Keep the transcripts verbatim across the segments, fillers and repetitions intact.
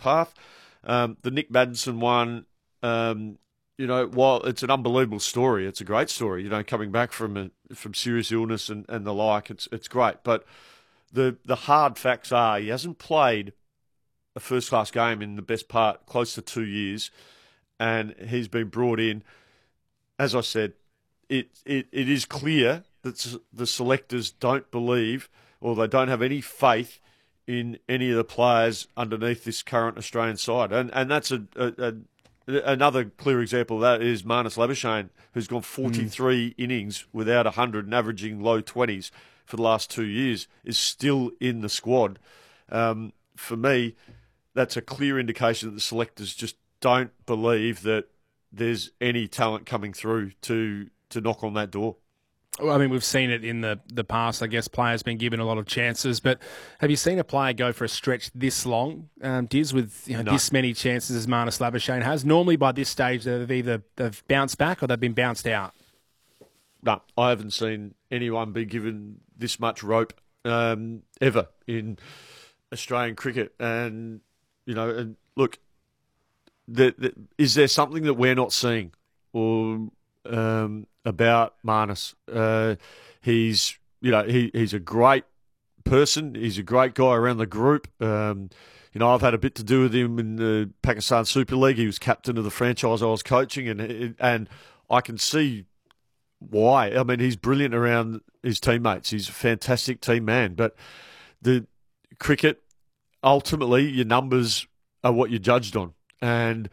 path. Um, the Nick Maddinson one, um, you know, while it's an unbelievable story, it's a great story. You know, coming back from a, from serious illness and, and the like, it's it's great. But the the hard facts are he hasn't played a first class game in the best part close to two years, and he's been brought in. As I said, it it, it is clear that the selectors don't believe or they don't have any faith in any of the players underneath this current Australian side. And and that's a, a, a another clear example of that is Marnus Labuschagne, who's gone forty-three mm. innings without one hundred and averaging low twenties for the last two years, is still in the squad. Um, for me, that's a clear indication that the selectors just don't believe that there's any talent coming through to to knock on that door. Well, I mean, we've seen it in the, the past. I guess players been given a lot of chances, but have you seen a player go for a stretch this long, um, Diz, with you know, no. this many chances as Marnus Labuschagne has? Normally, by this stage, they've either they've bounced back or they've been bounced out. No, I haven't seen anyone be given this much rope um, ever in Australian cricket. And you know, and look, the, the, is there something that we're not seeing, or um, about Marnus? Uh, he's, you know, he, he's a great person. He's a great guy around the group. Um, you know, I've had a bit to do with him in the Pakistan Super League. He was captain of the franchise I was coaching, and and I can see why. I mean, he's brilliant around his teammates. He's a fantastic team man. But the cricket, ultimately, your numbers are what you're judged on, and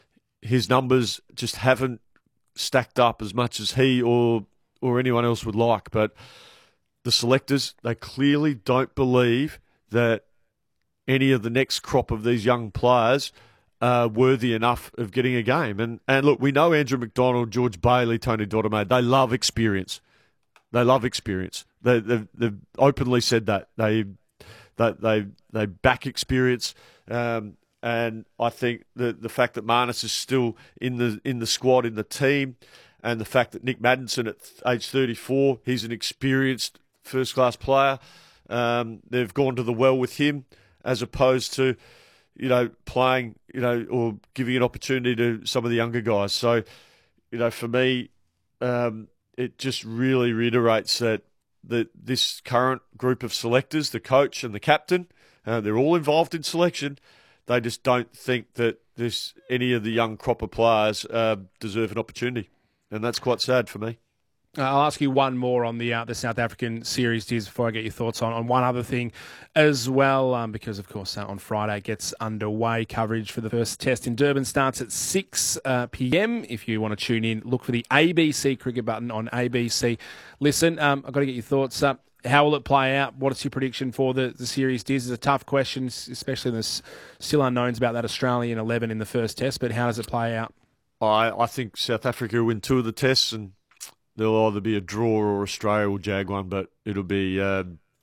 his numbers just haven't stacked up as much as he or or anyone else would like. But the selectors, they clearly don't believe that any of the next crop of these young players are worthy enough of getting a game. And and look, we know Andrew McDonald, George Bailey, Tony Dodemaide, they love experience. They love experience. They, they've, they've openly said that. They they they, they back experience. Um, and I think the the fact that Marnus is still in the in the squad, in the team, and the fact that Nick Maddinson at age thirty-four, he's an experienced first-class player. Um, they've gone to the well with him, as opposed to, you know, playing, you know, or giving an opportunity to some of the younger guys. So, you know, for me, um, it just really reiterates that that this current group of selectors, the coach and the captain, uh, they're all involved in selection. They just don't think that this any of the young crop of players uh, deserve an opportunity, and that's quite sad for me. Uh, I'll ask you one more on the uh, the South African series, Diz, before I get your thoughts on, on one other thing as well, um, because, of course, uh, on Friday gets underway. Coverage for the first test in Durban starts at six p.m. If you want to tune in, look for the A B C cricket button on A B C. Listen, um, I've got to get your thoughts up. How will it play out? What is your prediction for the, the series, Diz? It's a tough question, especially there's still unknowns about that Australian eleven in the first test, but how does it play out? I, I think South Africa will win two of the tests, and there'll either be a draw or Australia will jag one, but it'll be uh,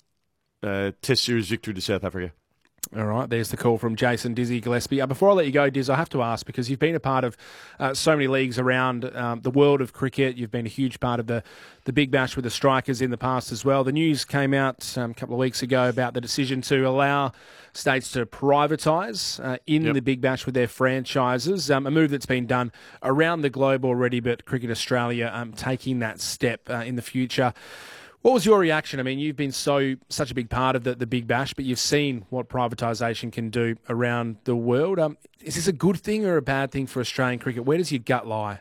a test series victory to South Africa. All right, there's the call from Jason Dizzy Gillespie. Uh, before I let you go, Diz, I have to ask, because you've been a part of uh, so many leagues around um, the world of cricket. You've been a huge part of the, the Big Bash with the Strikers in the past as well. The news came out um, a couple of weeks ago about the decision to allow states to privatise uh, in yep. the Big Bash with their franchises, um, a move that's been done around the globe already, but Cricket Australia um, taking that step uh, in the future. What was your reaction? I mean, you've been so such a big part of the, the Big Bash, but you've seen what privatisation can do around the world. Um, is this a good thing or a bad thing for Australian cricket? Where does your gut lie?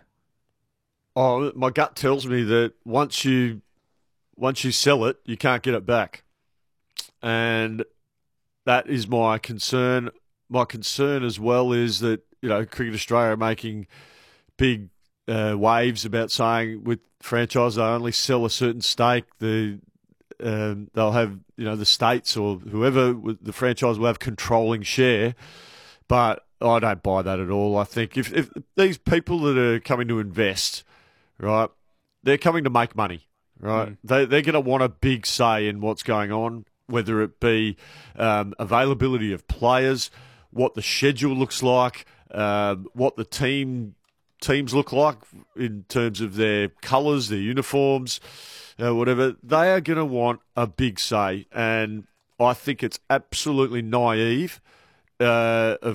Oh, my gut tells me that once you once you sell it, you can't get it back, and that is my concern. My concern as well is that, you know, Cricket Australia are making big uh, waves about saying with franchise they only sell a certain stake. The um, they'll have, you know, the states or whoever the franchise will have controlling share, but I don't buy that at all. I think if, if these people that are coming to invest, right, they're coming to make money, right? Mm. They they're going to want a big say in what's going on, whether it be um, availability of players, what the schedule looks like, um, what the team. teams look like in terms of their colours, their uniforms, uh, whatever. They are going to want a big say, and I think it's absolutely naive uh, of